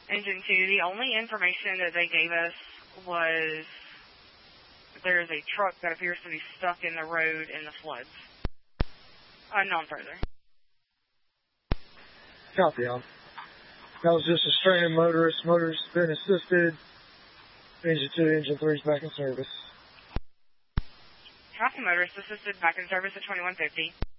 Engine 2, the only information that they gave us was there is a truck that appears to be stuck in the road in the floods. Unknown further. Copy on. That was just a stranded motorist. Motorist been assisted. Engine 2, Engine 3 is back in service. Copy, motorist assisted, back in service at 2150.